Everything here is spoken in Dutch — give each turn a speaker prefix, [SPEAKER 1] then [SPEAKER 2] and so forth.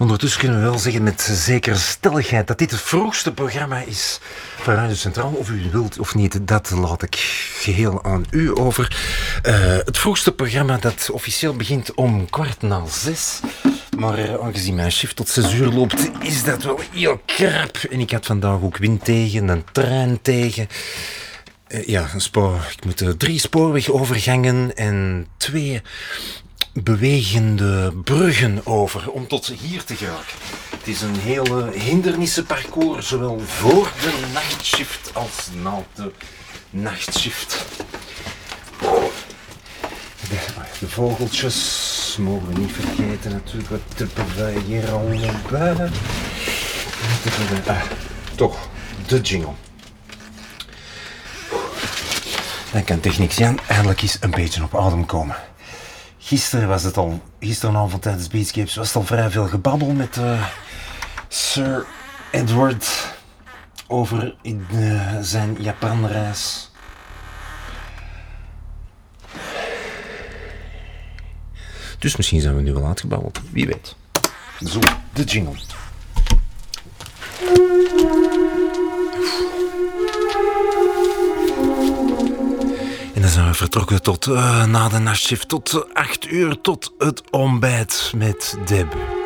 [SPEAKER 1] Ondertussen kunnen we wel zeggen met zekere stelligheid dat dit het vroegste programma is van Radio Centraal. Of u wilt of niet, dat laat ik geheel aan u over. Het vroegste programma dat officieel begint om 5:15. Maar aangezien mijn shift tot 6 uur loopt, is dat wel heel krap. En ik had vandaag ook wind tegen, een trein tegen. Ik moet 3 spoorwegovergangen en 2 bewegende bruggen over om tot hier te geraken. Het is een hele hindernissenparcours, zowel voor de nachtshift als na de nachtshift. De vogeltjes mogen we niet vergeten natuurlijk. Wat tippen wij hier al bij? Toch, de jingle. Dan kan technicien eindelijk eens een beetje op adem komen. Gisteravond tijdens Beatscapes was het al vrij veel gebabbel met Sir Edward over zijn Japanreis. Dus misschien zijn we nu wel uitgebabbeld, wie weet. Zo, de jingle. En dan zijn we vertrokken tot na de nachtshift, tot 8 uur, tot het ontbijt met Deb.